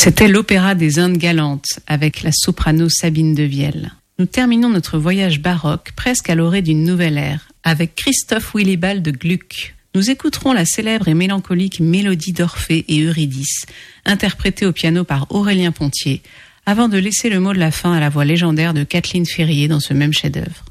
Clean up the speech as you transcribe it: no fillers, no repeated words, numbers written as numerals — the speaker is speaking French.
C'était l'opéra des Indes galantes avec la soprano Sabine Devielle. Nous terminons notre voyage baroque presque à l'orée d'une nouvelle ère avec Christoph Willibald de Gluck. Nous écouterons la célèbre et mélancolique mélodie d'Orphée et Eurydice, interprétée au piano par Aurélien Pontier, avant de laisser le mot de la fin à la voix légendaire de Kathleen Ferrier dans ce même chef-d'œuvre.